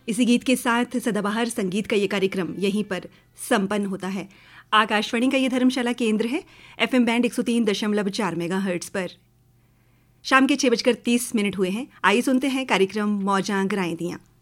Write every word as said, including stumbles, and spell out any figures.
इसी गीत के साथ सदाबहार संगीत का ये कार्यक्रम यहीं पर संपन्न होता है। आकाशवाणी का ये धर्मशाला केंद्र है, एफएम बैंड एक सौ तीन दशमलव चार मेगाहर्ट्ज़ पर। शाम के छः बजकर तीस मिनट हुए हैं। आइए सुनते हैं कार्यक्रम मौजां गराएं दियां।